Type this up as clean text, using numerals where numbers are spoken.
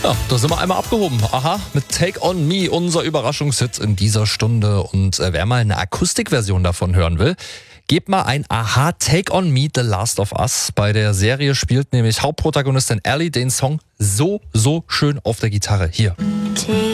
Ja, da sind wir einmal abgehoben. Aha, mit Take On Me, unser Überraschungshit in dieser Stunde. Und wer mal eine Akustikversion davon hören will, gebt mal ein Aha, Take On Me, The Last of Us. Bei der Serie spielt nämlich Hauptprotagonistin Ellie den Song so schön auf der Gitarre. Hier. Take